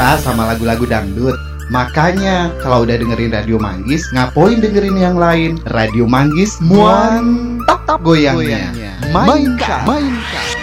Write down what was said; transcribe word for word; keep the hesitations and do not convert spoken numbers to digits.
suka sama lagu-lagu dangdut. Makanya kalau udah dengerin Radio Manggis, ngapain dengerin yang lain? Radio Manggis mantap goyangnya. Mainkan, mainkan.